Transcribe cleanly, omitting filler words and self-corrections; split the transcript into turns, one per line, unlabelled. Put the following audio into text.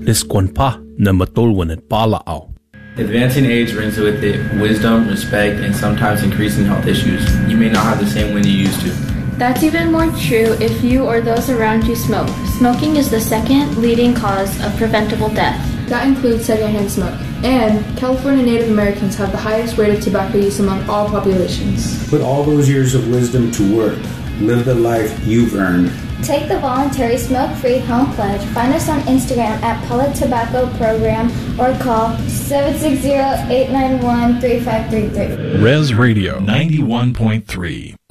Nisquanpa na matulwan at palaaw.
Advancing age brings with it wisdom, respect, and sometimes increasing health issues. You may not have the same when you used to.
That's even more true if you or those around you smoke. Smoking is the second leading cause of preventable death.
That includes secondhand smoke. And California Native Americans have the highest rate of tobacco use among all populations.
Put all those years of wisdom to work. Live the life you've earned.
Take the voluntary smoke-free home pledge. Find us on Instagram at Pellet Tobacco Program or call 760-891-3533.
Res Radio 91.3.